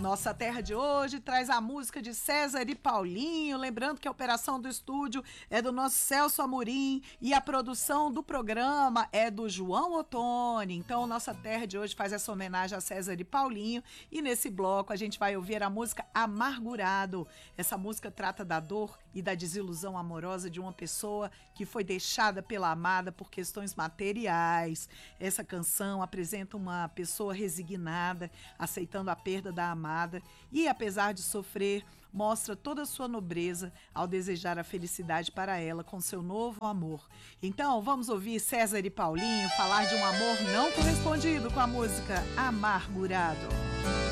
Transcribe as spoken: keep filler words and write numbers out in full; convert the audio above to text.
Nossa Terra de hoje traz a música de César e Paulinho, lembrando que a operação do estúdio é do nosso Celso Amorim e a produção do programa é do João Ottoni. Então, Nossa Terra de hoje faz essa homenagem a César e Paulinho e nesse bloco a gente vai ouvir a música Amargurado. Essa música trata da dor e da desilusão amorosa de uma pessoa que foi deixada pela amada por questões materiais. Essa canção apresenta uma pessoa resignada, aceitando a perda da amada e, apesar de sofrer, mostra toda a sua nobreza ao desejar a felicidade para ela com seu novo amor. Então, vamos ouvir César e Paulinho falar de um amor não correspondido com a música Amargurado.